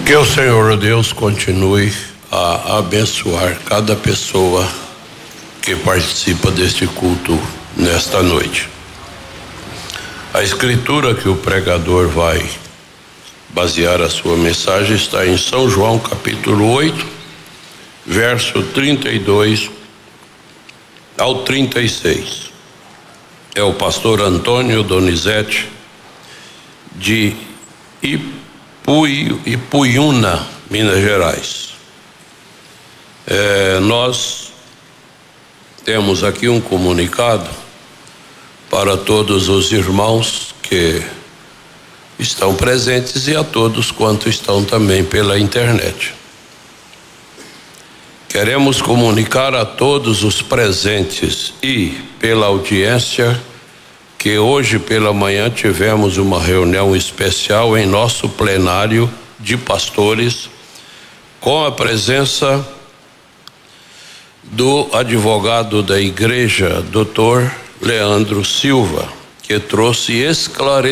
Que o Senhor Deus continue a abençoar cada pessoa que participa deste culto nesta noite. A escritura que o pregador vai basear a sua mensagem está em São João capítulo 8, verso 32 ao 36. É o pastor Antônio Donizete de Ipuiuna, Minas Gerais. Nós temos aqui um comunicado para todos os irmãos que estão presentes e a todos quanto estão também pela internet. Queremos comunicar a todos os presentes e pela audiência que hoje pela manhã tivemos uma reunião especial em nosso plenário de pastores com a presença do advogado da igreja, Dr. Leandro Silva, que trouxe esclarecimento